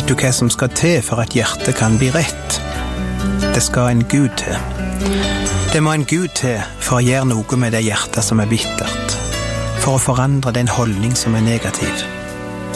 Vet du hva som skal til for at hjertet kan bli rett? Det skal en Gud til. Det må en Gud til for å gjøre noe med det hjertet som er bittert, for å forandre den holdning som er negativ.